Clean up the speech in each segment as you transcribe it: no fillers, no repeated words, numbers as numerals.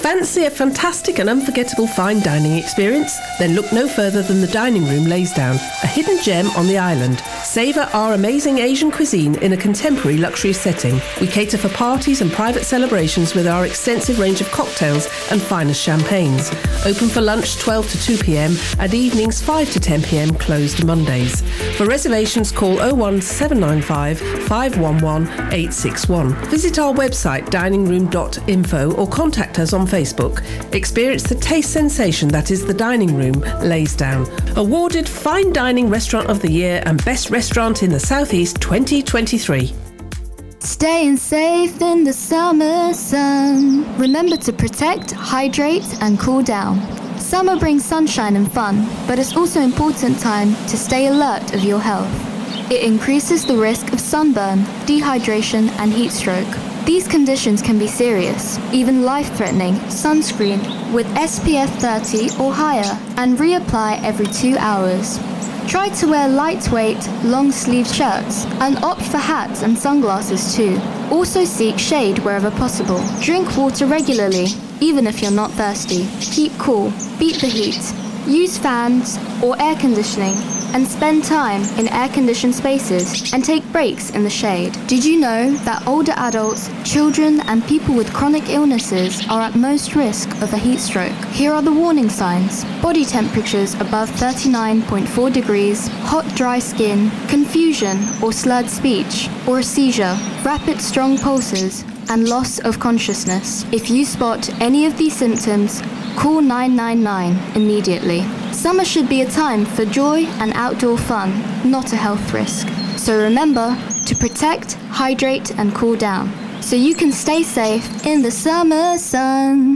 Fancy a fantastic and unforgettable fine dining experience? Then look no further than the Dining Room Laysdown, a hidden gem on the island. Savour our amazing Asian cuisine in a contemporary luxury setting. We cater for parties and private celebrations with our extensive range of cocktails and finest champagnes. Open for lunch 12 to 2 p.m. and evenings 5 to 10 p.m, closed Mondays. For reservations, call 01795 511 861. Visit our website diningroom.info or contact us on Facebook. Experience the taste sensation that is the Dining Room Laysdown. Awarded Fine Dining Restaurant of the Year and Best Restaurant in the South East 2023. Staying safe in the summer sun. Remember to protect, hydrate and cool down. Summer brings sunshine and fun, but it's also important time to stay alert of your health. It increases the risk of sunburn, dehydration and heat stroke. These conditions can be serious, even life-threatening. Sunscreen with SPF 30 or higher and reapply every 2 hours. Try to wear lightweight, long-sleeved shirts and opt for hats and sunglasses too. Also seek shade wherever possible. Drink water regularly, even if you're not thirsty. Keep cool, beat the heat. Use fans or air conditioning and spend time in air-conditioned spaces and take breaks in the shade. Did you know that older adults, children and people with chronic illnesses are at most risk of a heat stroke? Here are the warning signs. Body temperatures above 39.4 degrees, hot dry skin, confusion or slurred speech, or a seizure, rapid strong pulses, and loss of consciousness. If you spot any of these symptoms, call 999 immediately. Summer should be a time for joy and outdoor fun, not a health risk. So remember to protect, hydrate and cool down so you can stay safe in the summer sun.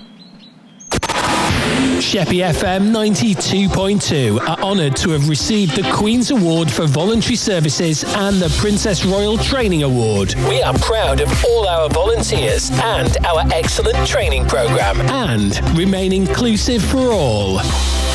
Sheppey FM 92.2 are honoured to have received the Queen's Award for Voluntary Services and the Princess Royal Training Award. We are proud of all our volunteers and our excellent training programme and remain inclusive for all.